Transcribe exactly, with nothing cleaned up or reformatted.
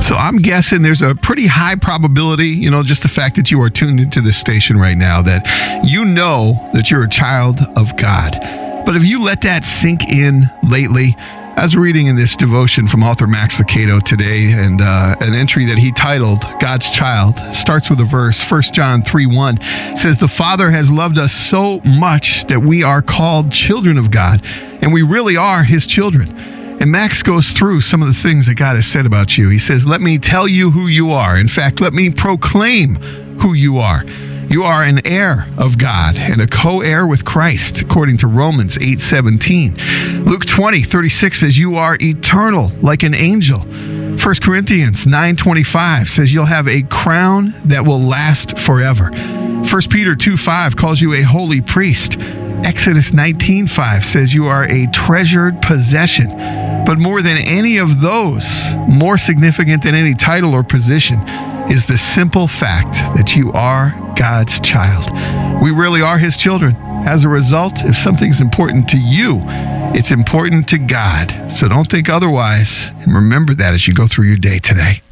So I'm guessing there's a pretty high probability, you know, just the fact that you are tuned into this station right now, that you know that you're a child of God. But have you let that sink in lately? I was reading in this devotion from author Max Lucado today, and uh, an entry that he titled God's Child starts with a verse. First John three one says, "The Father has loved us so much that we are called children of God, and we really are his children." And Max goes through some of the things that God has said about you. He says, "Let me tell you who you are. In fact, let me proclaim who you are. You are an heir of God and a co-heir with Christ, according to Romans eight seventeen. Luke twenty thirty-six says, "You are eternal like an angel." First Corinthians nine twenty-five says, "You'll have a crown that will last forever." First Peter two five calls you a holy priest. Exodus nineteen five says you are a treasured possession. But more than any of those, more significant than any title or position, is the simple fact that you are God's child. We really are his children. As a result, if something's important to you, it's important to God. So don't think otherwise, and remember that as you go through your day today.